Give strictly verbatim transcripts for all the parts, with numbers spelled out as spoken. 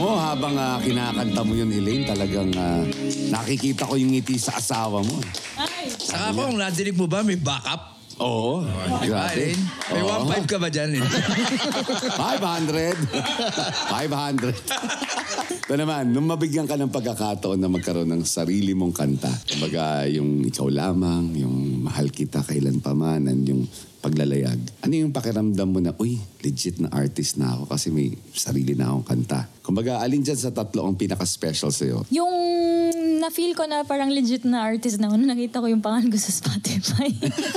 mo, habang uh, kinakanta mo yun, Elaine, talagang uh, nakikita ko yung ngiti sa asawa mo. Ay. Saka kung nadinig mo ba, may backup? Oo. Grabe. May Oo. one five ka ba dyan? five hundred. five hundred. Ito naman, nung mabigyan ka ng pagkakataon na magkaroon ng sarili mong kanta, kumbaga yung ikaw lamang, yung mahal kita kailan pa man, and yung paglalayag. Ano yung pakiramdam mo na, uy, legit na artist na ako kasi may sarili na akong kanta. Kumbaga, alin dyan sa tatlo ang pinaka-special sa'yo? Yung na-feel ko na parang legit na artist na ako nung nakita ko yung pangalan ko sa Spotify.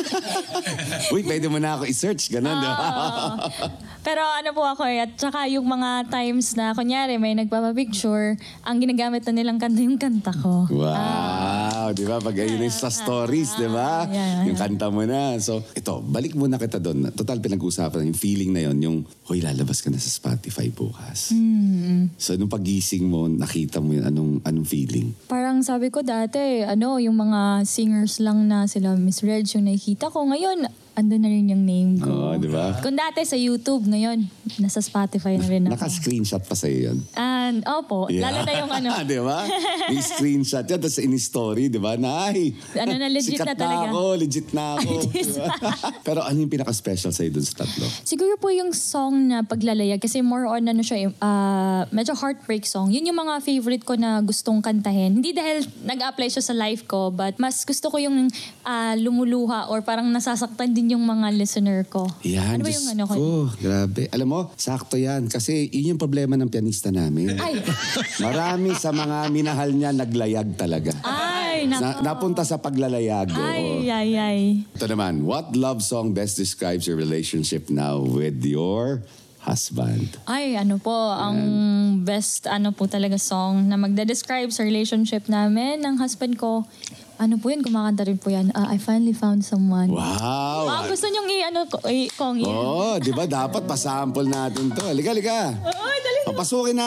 Uy, pwede mo na ako i-search, ganun. Uh, pero ano po ako eh, at saka yung mga times na, kunyari, may nagpapapicture, ang ginagamit na nilang kanta yung kanta ko. Wow, di ba? Pag ayun yung sa stories, di ba? Yeah, yeah. Yung kanta mo na. So, ito, balik muna kita doon. Total, pinag-uusapan yung feeling na yon, yung, hoy, lalabas ka na sa Spotify bukas. Mm. So, nung pagising mo, nakita mo yun, anong, anong feeling? Parang sabi ko dati, ano, yung mga singers lang na sila, Miss Reg, yung nakikita ko. Ngayon, andun na rin yung name ko. Oo, di ba? Kung dati sa YouTube, ngayon, nasa Spotify na rin ako. Naka-screenshot pa sa'yo yun. And, opo, Yeah. lalo na yung ano. Di ba? May screenshot yan, tapos in-story, di ba? Na, ay, Ano na, legit sikat na talaga. ako, legit na ako. Diba? Pero ano yung pinaka-special sa'yo dun sa tatlo? Siguro po yung song na Paglalayag kasi more on ano siya, uh, medyo heartbreak song. Yun yung mga favorite ko na gustong kantahin. Hindi dahil nag-apply siya sa life ko, but mas gusto ko yung uh, lumuluha or parang nasasaktan din yung mga listener ko. Yan, ano ba Diyos yung ano ko? ko, grabe. Alam mo, sakto yan. Kasi yun yung problema ng pianista namin. Ay! Marami sa mga minahal niya naglayag talaga. Ay, nako. Na, napunta sa paglalayag. oo. Ay, ay, ay. Ito naman, what love song best describes your relationship now with your husband? Ay, ano po, ang best ano po talaga song na magde-describe sa relationship namin ng husband ko. Ano po yun, kumakanta rin po yan. Uh, I finally found someone. Wow! Ah, gusto niyong i-ano ko, i- kong i- Oo, di ba? Dapat pasample natin to. Halika, halika. Ay, dali. Papasukin natin.